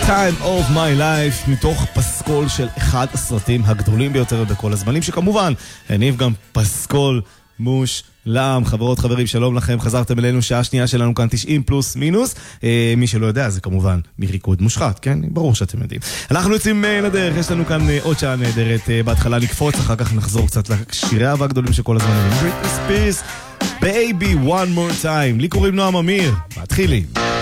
Time of My Life, מתוך פסקול של אחד הסרטים הגדולים ביותר בכל הזמנים, שכמובן הניב גם פסקול מושלם. חברות, חברים, שלום לכם, חזרתם אלינו, שעה שנייה שלנו כאן 90 פלוס מינוס. מי שלא יודע, זה כמובן מריקוד מושחת, כן? ברור שאתם יודעים. אנחנו יוצאים לדרך, יש לנו כאן עוד שעה נהדרת. בהתחלה נקפוץ, אחר כך נחזור קצת לשירי האהבה הגדולים של כל הזמנים. Britney Spears, Baby One More Time. לי קוראים נועם אמיר, מתחילים.